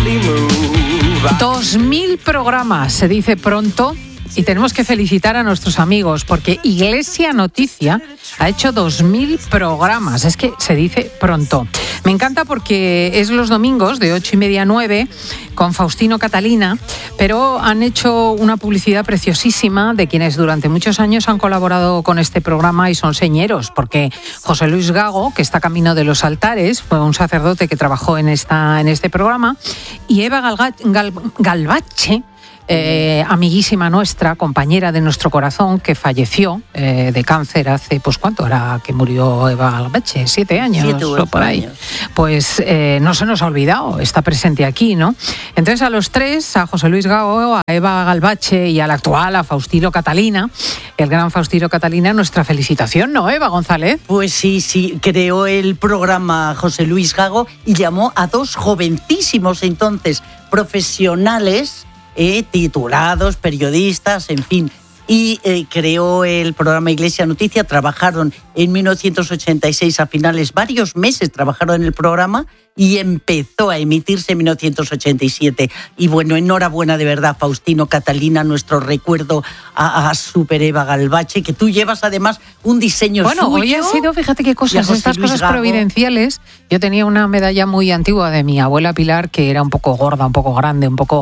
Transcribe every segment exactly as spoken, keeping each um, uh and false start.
Dos mil programas, se dice pronto, y tenemos que felicitar a nuestros amigos porque Iglesia Noticia ha hecho dos mil programas. Es que se dice pronto. Me encanta porque es los domingos de ocho y media a nueve con Faustino Catalina, pero han hecho una publicidad preciosísima de quienes durante muchos años han colaborado con este programa y son señeros, porque José Luis Gago, que está camino de los altares, fue un sacerdote que trabajó en, esta, en este programa, y Eva Galga, Gal, Galvache, Eh, amiguísima nuestra, compañera de nuestro corazón, que falleció eh, de cáncer hace, pues ¿cuánto era que murió Eva Galvache? ¿Siete años? Siete o por ahí. años. Pues eh, no se nos ha olvidado, está presente aquí, ¿no? Entonces a los tres, a José Luis Gago, a Eva Galvache y al actual, a Faustino Catalina, el gran Faustino Catalina, nuestra felicitación, ¿no, Eva González? Pues sí, sí, creó el programa José Luis Gago y llamó a dos jovencísimos entonces profesionales, Eh, titulados, periodistas, en fin, y eh, creó el programa Iglesia Noticia. Trabajaron en mil novecientos ochenta y seis a finales, varios meses trabajaron en el programa y empezó a emitirse en mil novecientos ochenta y siete. Y bueno, enhorabuena de verdad, Faustino Catalina, nuestro recuerdo a, a Super Eva Galvache, que tú llevas además un diseño bueno, suyo. Bueno, hoy ha sido, fíjate qué cosas, estas cosas Gago. providenciales. Yo tenía una medalla muy antigua de mi abuela Pilar, que era un poco gorda, un poco grande, un poco...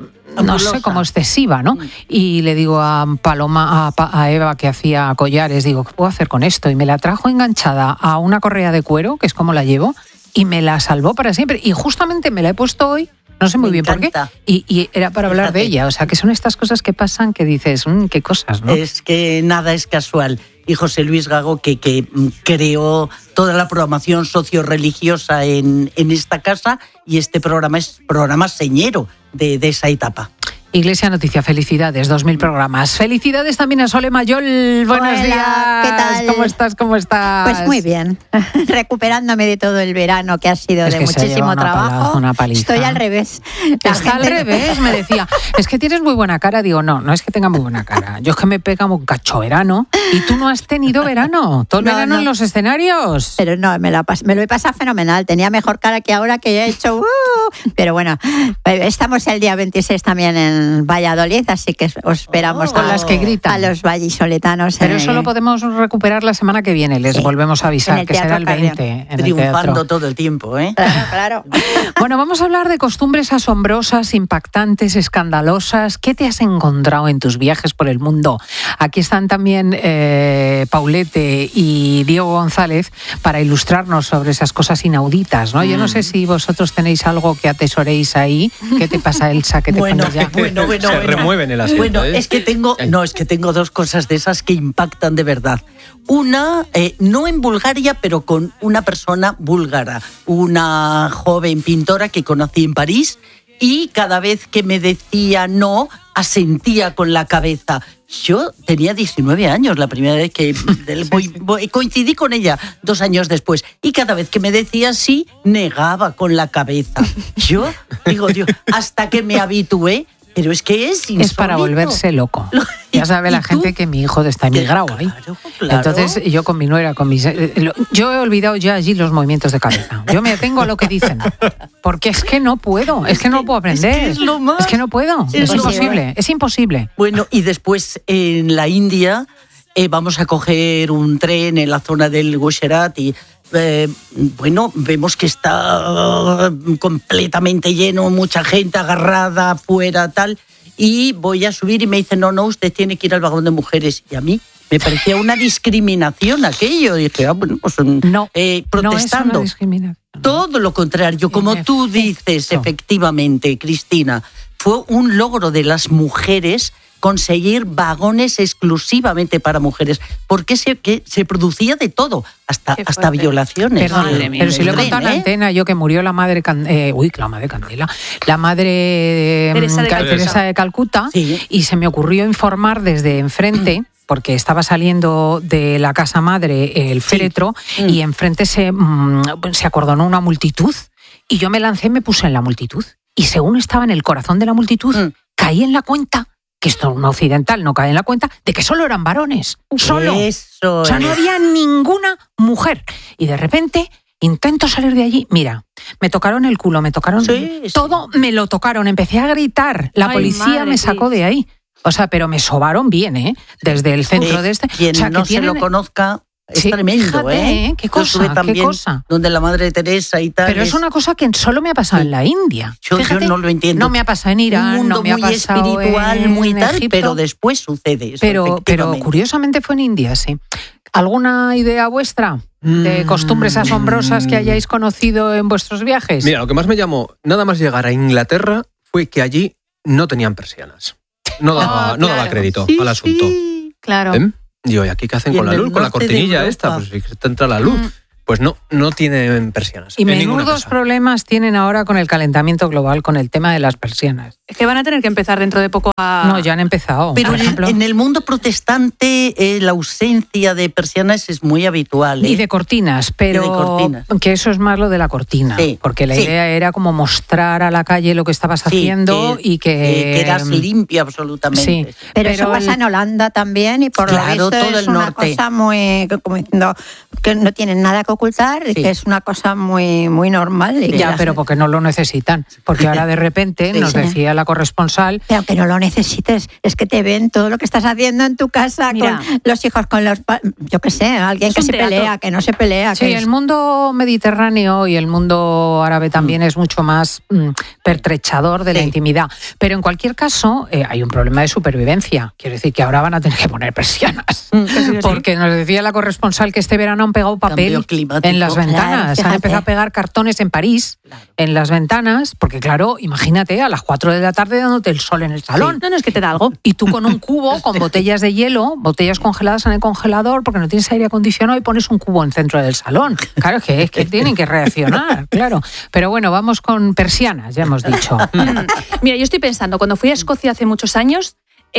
no sé, como excesiva, ¿no? Y le digo a Paloma, a, a Eva, que hacía collares, digo, ¿qué puedo hacer con esto? Y me la trajo enganchada a una correa de cuero, que es como la llevo, y me la salvó para siempre. Y justamente me la he puesto hoy, no sé muy me bien encanta. por qué, y, y era para hablar Fíjate. de ella. O sea, que son estas cosas que pasan que dices, mmm, qué cosas, ¿no? Es que nada es casual. Y José Luis Gago, que, que creó toda la programación socio-religiosa en, en esta casa, y este programa es programa señero de, de esa etapa. Iglesia Noticia, felicidades, dos mil programas. Felicidades también a Sole Mayol. Buenos Hola, días. ¿qué tal? ¿Cómo estás? ¿Cómo estás? Pues muy bien, recuperándome de todo el verano que ha sido es de que se muchísimo lleva una trabajo. Pala, una paliza. Estoy al revés. La Está gente... al revés, me decía, es que tienes muy buena cara. Digo, no, no es que tenga muy buena cara. Yo es que me pega un cacho verano y tú no has tenido verano. Todo el No, verano no. en los escenarios. Pero no, me lo, me lo he pasado fenomenal. Tenía mejor cara que ahora, que he hecho... Uh, pero bueno, estamos el día veintiséis también en Valladolid, así que os esperamos oh, a, con las que gritan. a los vallisoletanos. Pero en, eso lo podemos recuperar la semana que viene. Les sí, volvemos a avisar en el que será el Teatro veinte. En Triunfando el todo el tiempo, ¿eh? Claro, claro. Bueno, vamos a hablar de costumbres asombrosas, impactantes, escandalosas. ¿Qué te has encontrado en tus viajes por el mundo? Aquí están también eh, Paulete y Diego González para ilustrarnos sobre esas cosas inauditas, ¿no? Mm. Yo no sé si vosotros tenéis algo que atesoréis ahí. ¿Qué te pasa, Elsa? ¿Qué te bueno, pones ya? bueno, bueno, Se bueno. remueven el asiento. Bueno, ¿eh? es que tengo, no, es que tengo dos cosas de esas que impactan de verdad. Una, eh, no en Bulgaria, pero con una persona búlgara, una joven pintora que conocí en París, y cada vez que me decía no, asentía con la cabeza. Yo tenía diecinueve años la primera vez que voy, voy, coincidí con ella dos años después, y cada vez que me decía sí, negaba con la cabeza. Yo digo, Dios, hasta que me habitué. Pero es que es insólito. Es para volverse loco. Ya sabe la gente que mi hijo está emigrado ahí. Claro, claro. Entonces yo con mi nuera, con mis... Yo he olvidado ya allí los movimientos de cabeza. Yo me atengo a lo que dicen. Porque es que no puedo, es, es que, que no puedo aprender. Es que, es lo más, es que no puedo, es, es imposible, es imposible. Bueno, y después en la India eh, vamos a coger un tren en la zona del Gujarat y... Eh, bueno, vemos que está completamente lleno, mucha gente agarrada afuera, tal, y voy a subir y me dicen, no, no, usted tiene que ir al vagón de mujeres. Y a mí me parecía una discriminación aquello. Y dije, ah, bueno, pues no, eh, protestando. No es una discriminación. Todo lo contrario, como en tú efecto. dices, efectivamente, Cristina, fue un logro de las mujeres conseguir vagones exclusivamente para mujeres, porque se, que se producía de todo, hasta, hasta violaciones. Perdón, eh, pero si lo he contado en la ¿eh? antena, yo que murió la madre, eh, uy, la madre Candela, la madre Teresa de, Cal- Teresa de Calcuta, sí. Y se me ocurrió informar desde enfrente, porque estaba saliendo de la casa madre el féretro, sí. Y enfrente se, mmm, se acordonó una multitud, y yo me lancé y me puse en la multitud, y según estaba en el corazón de la multitud, mm. caí en la cuenta, que esto un occidental no cae en la cuenta, de que solo eran varones. Solo. Eso o sea, no había ninguna mujer. Y de repente Intento salir de allí, mira, me tocaron el culo, me tocaron Sí, sí. todo, me lo tocaron, empecé a gritar, la Ay, policía madre, me sacó Cris. de ahí. O sea, pero me sobaron bien, ¿eh? Desde el centro Eh, de este. Quien o sea, no que tienen- se lo conozca es Sí, tremendo, fíjate, ¿eh? ¿eh? Qué Yo cosa, estuve qué también cosa. donde la Madre Teresa y tal. Pero es una cosa que solo me ha pasado Sí. en la India. Yo, yo Fíjate, no lo entiendo. no me ha pasado en Irán, Un mundo no me ha muy pasado espiritual, en muy tal, Egipto. pero después sucede eso, Pero, pero efectivamente. curiosamente fue en India, sí. ¿Alguna idea vuestra de Mm. costumbres asombrosas que hayáis conocido en vuestros viajes? Mira, lo que más me llamó, nada más llegar a Inglaterra, fue que allí no tenían persianas. No daba, Ah, no daba claro. crédito Sí, al asunto. sí. Claro. ¿Ven? Y hoy, ¿aquí qué hacen Y con en la el luz? Con la norte de cortinilla Europa. esta, pues si te entra la luz. Mm. Pues no, no tienen persianas. Y en ninguna menudos casa. problemas tienen ahora con el calentamiento global, con el tema de las persianas. Es que van a tener que empezar dentro de poco a... No, ya han empezado. Pero por en el, ejemplo. en el mundo protestante eh, la ausencia de persianas es muy habitual. ¿eh? Y de cortinas, pero Y de cortinas. que eso es más lo de la cortina, Sí, porque la sí. idea era como mostrar a la calle lo que estabas Sí, haciendo que- y que... eh, que eras limpia absolutamente. Sí. Pero, eso Pero pasa el- en Holanda también y por Claro, lo visto todo es el una norte. cosa muy como diciendo que no tienen nada que ocultar y Sí. que es una cosa muy muy normal. Y que Ya, la pero gente- porque no lo necesitan. Porque ahora de repente Sí, nos sí. decía la corresponsal. Pero que no lo necesites, es que te ven todo lo que estás haciendo en tu casa, Mira. con los hijos, con los... pa- Yo qué sé, alguien Es que un se teatro. pelea, que no se pelea. Sí, que el es- mundo mediterráneo y el mundo árabe también es mucho más mm, pertrechador de la Sí. intimidad. Pero en cualquier caso, eh, hay un problema de supervivencia. Quiero decir que ahora van a tener que poner persianas. Que sí, que sí. Porque nos decía la corresponsal que este verano han pegado papel Cambio climático. en las Claro, ventanas. Han fíjate. empezado a pegar cartones en París, Claro. en las ventanas, porque claro, imagínate a las cuatro de la tarde dándote el sol en el salón. No, no, es que te da algo. Y tú con un cubo, con botellas de hielo, botellas congeladas en el congelador, porque no tienes aire acondicionado y pones un cubo en centro del salón. Claro, es que, es que tienen que reaccionar, claro. Pero bueno, vamos con persianas, ya hemos dicho. Mira, yo estoy pensando, cuando fui a Escocia hace muchos años,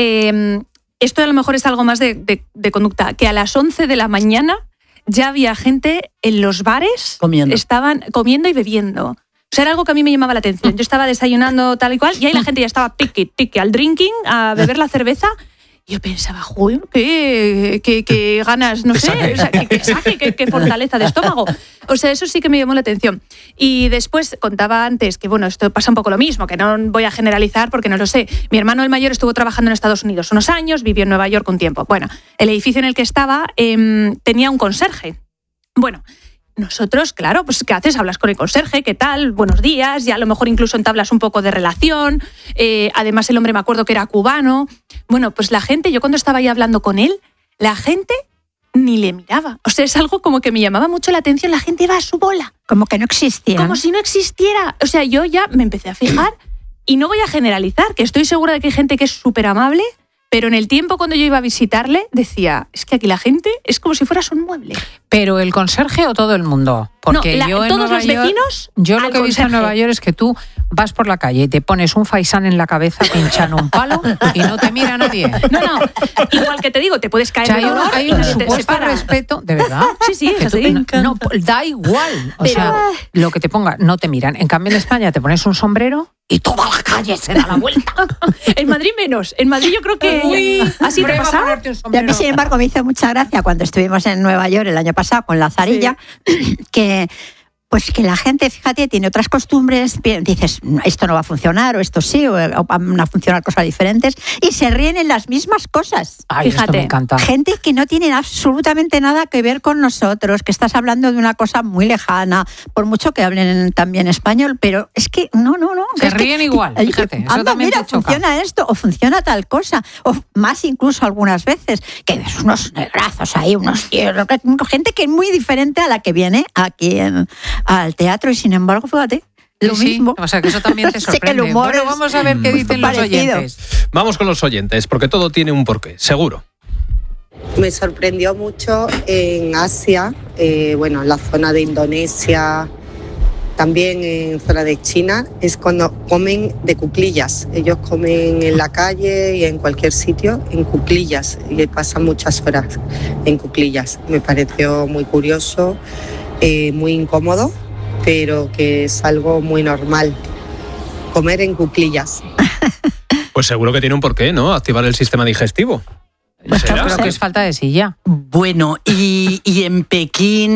eh, esto a lo mejor es algo más de, de- de conducta, que a las once de la mañana ya había gente en los bares, Comiendo. estaban comiendo y bebiendo. O sea, era algo que a mí me llamaba la atención. Yo estaba desayunando tal y cual, y ahí la gente ya estaba tiqui, tiqui, al drinking, a beber la cerveza. Y yo pensaba, joder, qué, qué, qué ganas, no sé, o sea, qué, qué saque, qué, qué fortaleza de estómago. O sea, eso sí que me llamó la atención. Y después contaba antes que, bueno, esto pasa un poco lo mismo, que no voy a generalizar porque no lo sé. Mi hermano el mayor estuvo trabajando en Estados Unidos unos años, vivió en Nueva York un tiempo. Bueno, el edificio en el que estaba eh, tenía un conserje. Bueno, nosotros, claro, pues ¿qué haces? Hablas con el conserje, ¿qué tal? Buenos días, ya a lo mejor incluso entablas un poco de relación. Eh, además, el hombre me acuerdo que era cubano. Bueno, pues la gente, yo cuando estaba ahí hablando con él, la gente ni le miraba. O sea, es algo como que me llamaba mucho la atención, la gente iba a su bola, Como que no existía. como si no existiera. O sea, yo ya me empecé a fijar y no voy a generalizar, que estoy segura de que hay gente que es súper amable, pero en el tiempo cuando yo iba a visitarle, decía, es que aquí la gente es como si fueras un mueble. ¿Pero el conserje o todo el mundo? Porque No, la- yo en todos Nueva los York- vecinos Yo lo al que he visto en conserje. Nueva York es que tú vas por la calle y te pones un faisán en la cabeza pinchando un palo y no te mira nadie. No, no, igual que te digo, te puedes O caer sea, de hay un, dolor hay y un te- te supuesto separa. respeto, de verdad. Sí, sí, Que es tú- así. no, no, da igual. O Pero- sea, lo que te ponga, no te miran. En cambio, en España te pones un sombrero y toda la calle se da la vuelta. En Madrid menos. En Madrid yo creo que así te Prueba pasa. ponerte un Y a sombrero. mí, sin embargo, me hizo mucha gracia cuando estuvimos en Nueva York el año pasado con la Zarilla, que pues que la gente, fíjate, tiene otras costumbres, pi- dices, esto no va a funcionar, o esto sí, o, o van a funcionar cosas diferentes, y se ríen en las mismas cosas. Ay, esto Fíjate, me encanta. Gente que no tiene absolutamente nada que ver con nosotros, que estás hablando de una cosa muy lejana, por mucho que hablen también español, pero es que no, no, no. Se es que- ríen igual, Ay, fíjate, eso anda, también mira, te choca. funciona esto, o funciona tal cosa, o más incluso algunas veces, que ves unos negrazos ahí, unos tíos, gente que es muy diferente a la que viene aquí en- al teatro, y sin embargo, fíjate, lo Sí, sí. mismo. O sea, que eso también te Sé que el sorprende. humor Bueno, es vamos a ver qué muy dicen los parecido. oyentes. Vamos con los oyentes, porque todo tiene un porqué, seguro. Me sorprendió mucho en Asia, eh, bueno, en la zona de Indonesia, también en zona de China, es cuando comen de cuclillas. Ellos comen en la calle y en cualquier sitio en cuclillas y pasan muchas horas en cuclillas. Me pareció muy curioso, eh, muy incómodo, pero que es algo muy normal, comer en cuclillas. Pues seguro que tiene un porqué, ¿no? Activar el sistema digestivo. Pues yo ¿Será? creo que es falta de silla. Bueno, y, y en Pekín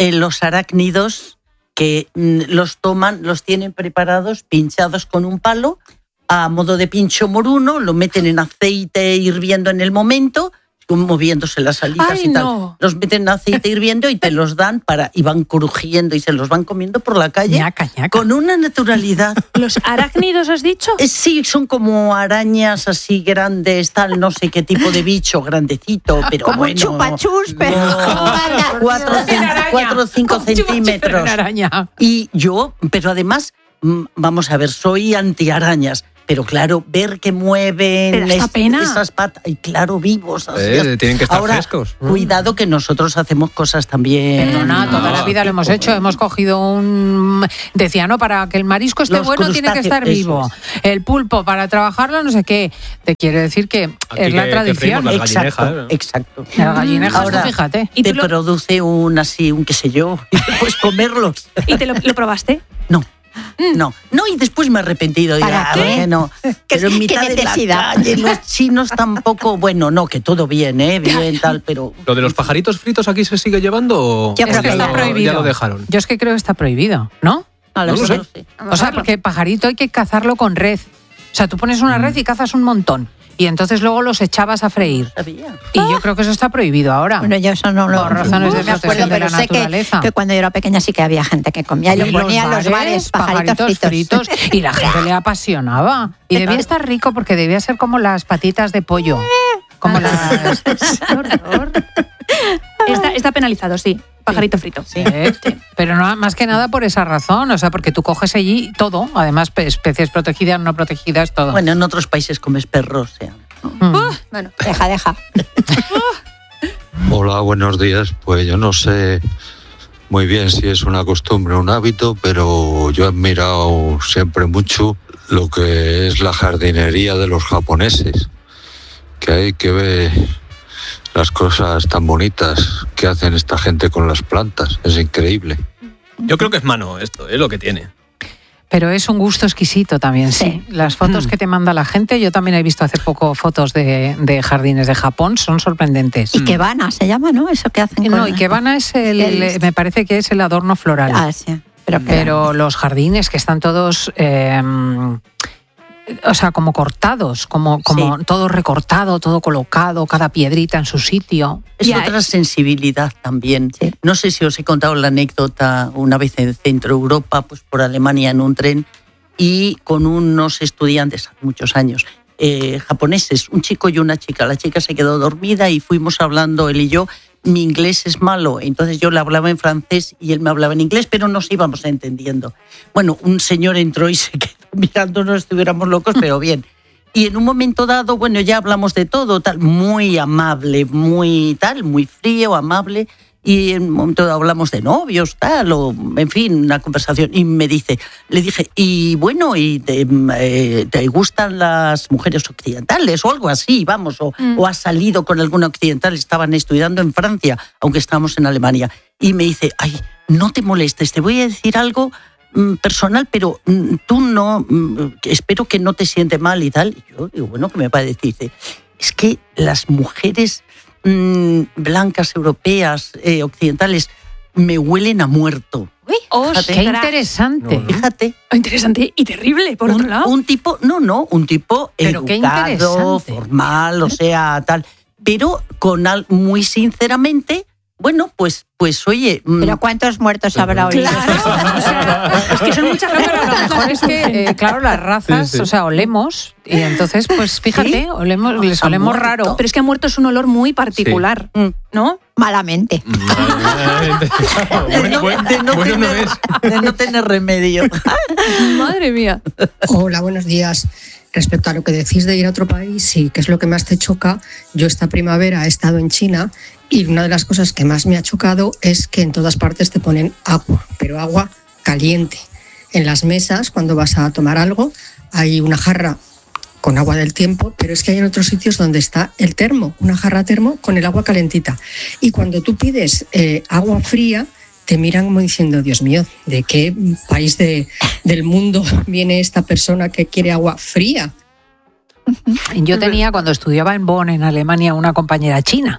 eh, los arácnidos que mm, los toman, los tienen preparados, pinchados con un palo, a modo de pincho moruno, lo meten en aceite hirviendo en el momento, moviéndose las alitas Ay, y tal. no. Los meten en aceite hirviendo y te los dan para y van crujiendo y se los van comiendo por la calle Ñaca, ñaca. con una naturalidad. ¿Los arácnidos has dicho? Eh, Sí, son como arañas así grandes, tal, no sé qué tipo de bicho, grandecito, pero Como bueno. un chupachus, pero... No, cuatro, cen- cuatro o cinco Con chupa, chupa, centímetros. una araña. Y yo, pero además, mm, vamos a ver, soy antiarañas. Pero claro, ver que mueven Te da esta es- pena. esas patas, y claro, vivos. así. Eh, tienen que estar Ahora, frescos. Cuidado que nosotros hacemos cosas también. Perdona, No. toda la vida lo hemos hecho. Hemos cogido un... Decía, no, para que el marisco esté Los bueno tiene que crustáceos, estar eso vivo. El pulpo, para trabajarlo, no sé qué. Te quiere decir que Aquí es la que- que tradición. freímos las Exacto, gallinejas, ¿eh? exacto. El gallinejas, Ahora, tú fíjate. ¿Y te tú lo- produce un así, un qué sé yo, y después comerlos. ¿Y te lo, lo probaste? No. No, no, y después me he arrepentido. Digo, ¿Para ah, qué? bueno, pero en qué mitad de la necesidad? calle, los chinos tampoco, bueno, no, que todo bien, ¿eh? Bien, tal, pero... ¿Lo de los pajaritos fritos aquí se sigue llevando o Yo Es creo que que está ya- prohibido. ya lo dejaron? Yo es que creo que está prohibido, ¿no? No No lo lo sé. sé. O sea, porque el pajarito hay que cazarlo con red. O sea, tú pones una red y cazas un montón. Y entonces luego los echabas a freír. Sabía. Y yo creo que eso está prohibido ahora. Bueno, yo eso no lo Por razones de no me acuerdo, protección de pero la sé que, naturaleza. que cuando yo era pequeña sí que había gente que comía y lo Y los ponía en los bares, pajaritos, fritos. y la gente le apasionaba. Y debía estar rico porque debía ser como las patitas de pollo. Como las... ¡Qué horror! Está, está penalizado, sí. Pajarito frito. Sí. Eh, Pero no, más que nada por esa razón, o sea, porque tú coges allí todo, además pe- especies protegidas, no protegidas, todo. Bueno, en otros países comes perros, o sea. Mm. Bueno, Deja, deja. Hola, buenos días. Pues yo no sé muy bien si es una costumbre o un hábito, pero yo he admirado siempre mucho lo que es la jardinería de los japoneses, que hay que ver las cosas tan bonitas que hacen esta gente con las plantas. Es increíble. Yo creo que es mano esto, es lo que tiene. Pero es un gusto exquisito también, sí. Sí. Las fotos que te manda la gente, yo también he visto hace poco fotos de, de jardines de Japón, son sorprendentes. Y Kebana se llama, ¿no? Eso que hacen con... No, y Kebana es el, El- me parece que es el adorno floral. Ah, sí. Pero, que- Pero los jardines que están todos, eh, o sea, como cortados, como, como Sí. todo recortado, todo colocado, cada piedrita en su sitio. Es Ya, otra sensibilidad también. Sí. No sé si os he contado la anécdota una vez en Centro Europa, pues por Alemania en un tren, y con unos estudiantes, hace muchos años, eh, japoneses, un chico y una chica. La chica se quedó dormida y fuimos hablando él y yo. Mi inglés es malo, entonces yo le hablaba en francés y él me hablaba en inglés, pero nos íbamos entendiendo. Bueno, un señor entró y se quedó mirándonos, estuviéramos locos, pero bien. Y en un momento dado, bueno, ya hablamos de todo, tal, muy amable, muy tal, muy frío, amable. Y en un momento dado hablamos de novios, tal, o en fin, una conversación. Y me dice, le dije, y bueno, ¿y te, eh, ¿te gustan las mujeres occidentales o algo así? Vamos, o, Mm. o has salido con alguna occidental, estaban estudiando en Francia, aunque estábamos en Alemania. Y me dice, ay, no te molestes, te voy a decir algo mm, personal, pero mm, tú no, mm, espero que no te siente mal y tal. Y yo digo, bueno, ¿qué me va a decir? Dice, es que las mujeres mm, blancas, europeas, eh, occidentales, me huelen a muerto. uy, Fíjate. Qué ostras. interesante. No, no. Fíjate. Interesante y terrible, por otro un, lado. un tipo, no, no, un tipo Pero qué educado, interesante. formal, o sea, tal. Pero con al, muy sinceramente, bueno, pues, pues oye. mm, Pero ¿cuántos muertos habrá oído? Claro, o sea, es que son muchas No, pero a lo razas. mejor es que, eh, claro, las razas, Sí, sí. o sea, olemos, y entonces, pues fíjate, Sí. olemos, les Ha olemos muerto. raro. Pero es que ha muerto es un olor muy particular, Mm. ¿no? Malamente. Bueno, bueno, de, no bueno no tener, es. de no tener remedio. Madre mía. Hola, buenos días. Respecto a lo que decís de ir a otro país y qué es lo que más te choca, yo esta primavera he estado en China y una de las cosas que más me ha chocado es que en todas partes te ponen agua, pero agua caliente. En las mesas, cuando vas a tomar algo, hay una jarra con agua del tiempo, pero es que hay en otros sitios donde está el termo, una jarra termo con el agua calentita. Y cuando tú pides eh, agua fría, te miran como diciendo, Dios mío, ¿de qué país de, del mundo viene esta persona que quiere agua fría? Yo tenía, cuando estudiaba en Bonn, en Alemania, una compañera china.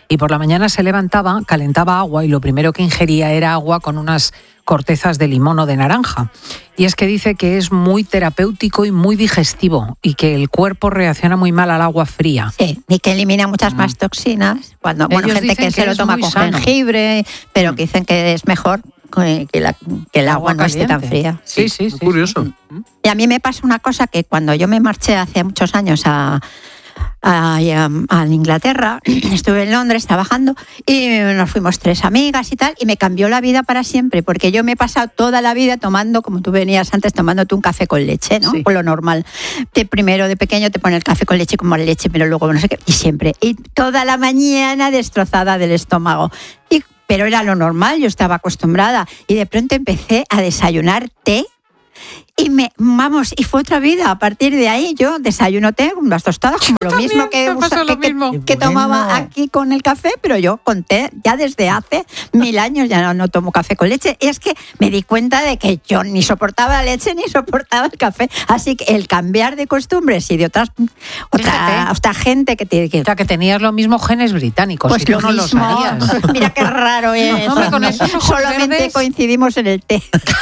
y por la mañana se levantaba, calentaba agua y lo primero que ingería era agua con unas cortezas de limón o de naranja. Y es que dice que es muy terapéutico y muy digestivo y que el cuerpo reacciona muy mal al agua fría. Sí, y que elimina muchas más toxinas. Cuando, bueno, Ellos gente que, dicen se que lo es toma muy con sano. jengibre, pero que dicen que es mejor que, que la- que el agua, no esté tan fría. Sí, sí, sí. Curioso. Y a mí me pasa una cosa que cuando yo me marché hace muchos años a, a, a- a Inglaterra, estuve en Londres trabajando y nos fuimos tres amigas y tal, y me cambió la vida para siempre, porque yo me he pasado toda la vida tomando, como tú venías antes, tomándote un café con leche, ¿no? Sí. Por lo normal. De primero, de pequeño, te pone el café con leche como leche, pero luego no sé qué, y siempre. Y toda la mañana destrozada del estómago. Y, pero era lo normal, yo estaba acostumbrada. Y de pronto empecé a desayunar té. Y me, vamos, y fue otra vida. A partir de ahí yo desayuno té, unas tostadas, como lo también, mismo que, me pasa usa- lo que, que- mismo. que Qué tomaba bueno. aquí con el café, pero yo con té, ya desde hace mil años ya no, no tomo café con leche. Y es que me di cuenta de que yo ni soportaba la leche ni soportaba el café. Así que el cambiar de costumbres y de otras otra, Fíjate. otra gente que tiene que... O sea, que tenías los mismos genes británicos. Pues y tú lo no lo mismo. sabías. Mira qué raro es. Hombre, con esos ojos Solamente verdes. coincidimos en el té.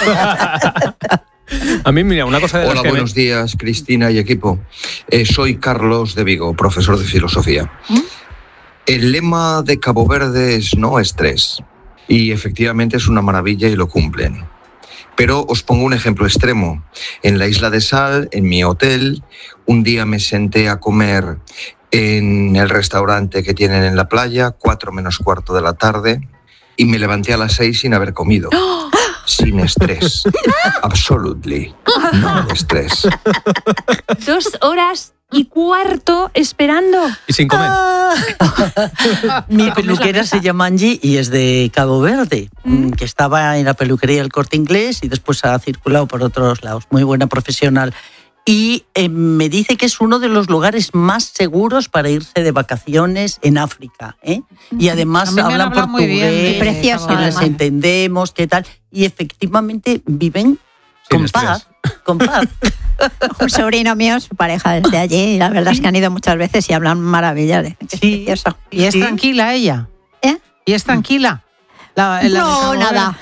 A mí, mira, una cosa de las Hola, que me- buenos días, Cristina y equipo. Eh, soy Carlos de Vigo, profesor de filosofía. El lema de Cabo Verde es no estrés. Y efectivamente es una maravilla y lo cumplen. Pero os pongo un ejemplo extremo. En la Isla de Sal, en mi hotel, un día me senté a comer en el restaurante que tienen en la playa, cuatro menos cuarto de la tarde, y me levanté a las seis sin haber comido. Sin estrés. Absolutely. No estrés. Dos horas y cuarto esperando. Y sin comer. Mi peluquera se llama Angie y es de Cabo Verde, Mm. que estaba en la peluquería del Corte Inglés y después ha circulado por otros lados. Muy buena profesional. Y eh, me dice que es uno de los lugares más seguros para irse de vacaciones en África. ¿eh? Y A además mí me han hablan hablado muy bien portugués, de Precioso, que les además. entendemos, qué tal. Y efectivamente viven Sin con estrés. paz. Con paz. Un sobrino mío, su pareja es de allí, y la verdad es que han ido muchas veces y hablan maravillas de que es Sí. precioso. ¿Y es Sí. tranquila ella? ¿Eh? ¿Y es tranquila? La- la de No, Cabo Verde. nada.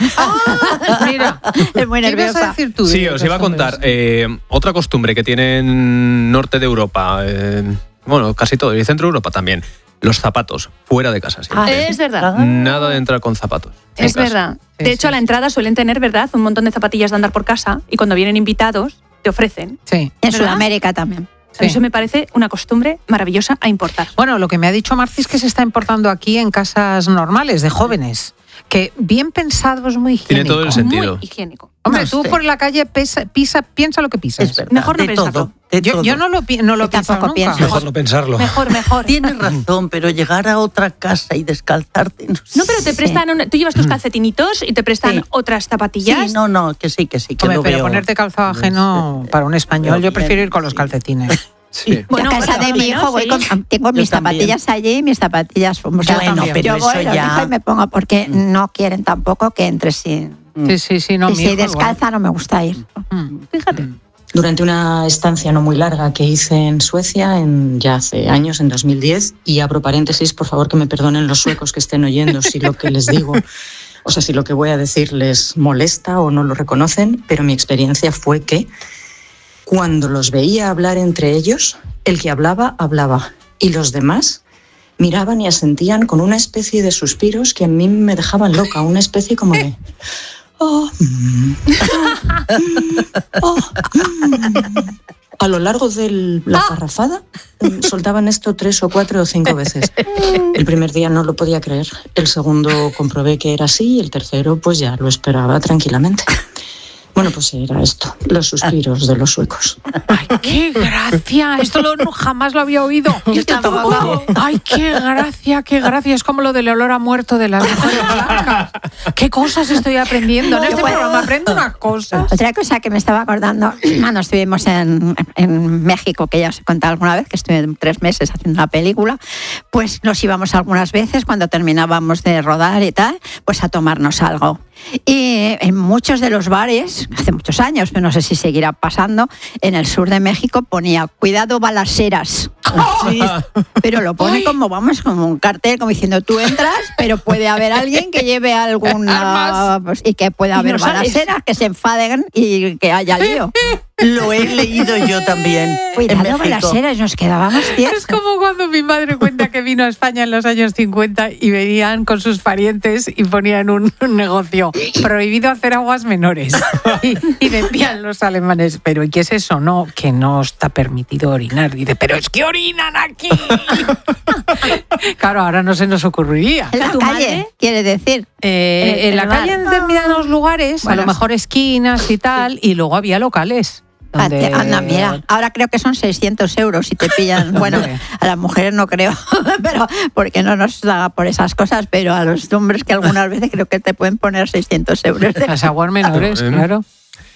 Ah, mira, Es muy ¿qué ibas a nerviosa. decir tú? Sí, de os iba a costumbres? contar. eh, otra costumbre que tienen norte de Europa, eh, bueno, casi todo, y centro de Europa también. Los zapatos, fuera de casa siempre. Ah, Es verdad. Nada de entrar con zapatos. en Es casa. verdad. Sí, De hecho, sí. a la entrada suelen tener, ¿verdad?, un montón de zapatillas de andar por casa y cuando vienen invitados te ofrecen. Sí. En ¿Verdad? Sudamérica también. Sí. Eso me parece una costumbre maravillosa a importar. Bueno, lo que me ha dicho Marci es que se está importando aquí en casas normales de jóvenes, que bien pensado es muy higiénico. Tiene todo el sentido. Muy higiénico. Hombre, No tú sé. por la calle pesa, pisa, piensa lo que pisas. Es verdad. Mejor no de pensarlo. todo, de Yo, todo. yo no lo, pi- no lo Yo he pensado tampoco nunca. pienso. Mejor no pensarlo. Mejor, mejor. Tienes razón, pero llegar a otra casa y descalzarte. No, No, pero te Sí. prestan, un- tú llevas tus calcetinitos y te prestan Sí. otras zapatillas. Sí, no, no, que sí, que sí, que Hombre, lo pero veo. ponerte calzado ajeno para un español, yo Pero prefiero bien, ir con los sí. calcetines. Sí. Bueno, Yo a casa bueno, de mi menos, hijo voy sí. con, tengo mis también. zapatillas allí y mis zapatillas. O sea, Bueno, también. pero yo voy, eso los ya- dejo y me pongo porque no quieren tampoco que entre sin. Sí, sí, sí, no, y mi si hijo igual. descalza no me gusta ir. Mm. Fíjate. Durante una estancia no muy larga que hice en Suecia, en, ya hace años, en dos mil diez, y abro paréntesis, por favor que me perdonen los suecos que estén oyendo si lo que les digo, o sea, si lo que voy a decir les molesta o no lo reconocen, pero mi experiencia fue que cuando los veía hablar entre ellos, el que hablaba, hablaba, y los demás miraban y asentían con una especie de suspiros que a mí me dejaban loca, una especie como de... Oh, mm, oh, mm, oh, mm. A lo largo de la parrafada mm, soltaban esto tres o cuatro o cinco veces. El primer día no lo podía creer, el segundo comprobé que era así y el tercero pues ya lo esperaba tranquilamente. Bueno, pues era esto, los suspiros de los suecos. ¡Ay, qué gracia! Esto lo- no, jamás lo había oído. Yo tampoco. ¡Ay, qué gracia, qué gracia! Es como lo del olor a muerto de las mujeres blancas. ¡Qué cosas estoy aprendiendo! En este Bueno. programa aprendo unas cosas. Otra cosa que me estaba acordando, cuando estuvimos en, en México, que ya os he contado alguna vez, que estuve tres meses haciendo una película, pues nos íbamos algunas veces cuando terminábamos de rodar y tal, pues a tomarnos algo. Y en muchos de los bares, hace muchos años, pero no sé si seguirá pasando, en el sur de México ponía cuidado balaceras. Sí, pero lo pone como, vamos, como un cartel, como diciendo, tú entras, pero puede haber alguien que lleve alguna... Pues, y que pueda haber no sabes. balaceras, que se enfaden y que haya lío. Lo he leído yo también. en Cuidado, México. balaceras, nos quedábamos tiesos. Es como cuando mi madre cuenta que vino a España en los años cincuenta y venían con sus parientes y ponían un, un negocio, prohibido hacer aguas menores. Y, y decían los alemanes, pero ¿y qué es eso? No, que no está permitido orinar. Dice, pero es que orinan aquí. Claro, ahora no se nos ocurriría. En la ¿Tu calle, madre? quiere decir. Eh, En en la el calle bar. en determinados lugares, Bueno, a lo mejor esquinas y tal, y luego había locales. Donde... Anda, mira, ahora creo que son seiscientos euros si te pillan. Bueno, a las mujeres no creo, pero porque no nos da por esas cosas, pero a los hombres que algunas veces creo que te pueden poner seiscientos euros. Las aguas menores, claro.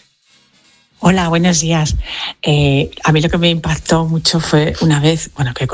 Hola, buenos días. Eh, a mí lo que me impactó mucho fue una vez, bueno, que